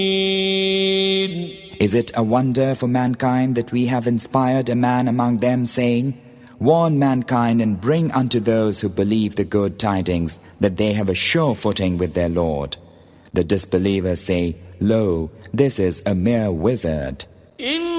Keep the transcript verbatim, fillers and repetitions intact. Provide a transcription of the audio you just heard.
Is it a wonder for mankind that we have inspired a man among them, saying, warn mankind and bring unto those who believe the good tidings that they have a sure footing with their Lord. The disbelievers say, lo, this is a mere wizard.